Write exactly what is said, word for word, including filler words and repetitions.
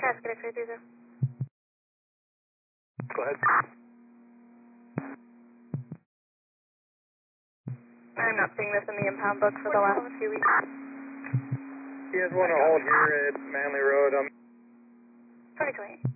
Cascade X-ray three zero. Go ahead. I'm not seeing this in the impound book for the last few weeks. You guys want to hold here at Manley Road? Um, twenty twenty.